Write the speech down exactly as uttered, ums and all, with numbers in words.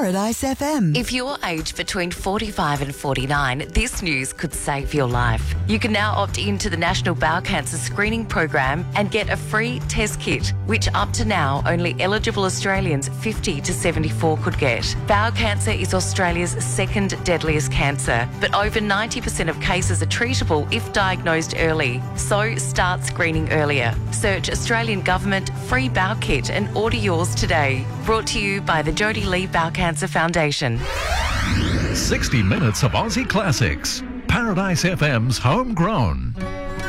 Paradise F M. If you're aged between forty-five and forty-nine, this news could save your life. You can now opt into the National Bowel Cancer Screening Program and get a free test kit, which up to now only eligible Australians fifty to seventy-four could get. Bowel cancer is Australia's second deadliest cancer, but over ninety percent of cases are treatable if diagnosed early. So start screening earlier. Search Australian Government Free Bowel Kit and order yours today. Brought to you by the Jodie Lee Bowel Cancer Foundation. sixty minutes of Aussie classics. Paradise F M's Homegrown.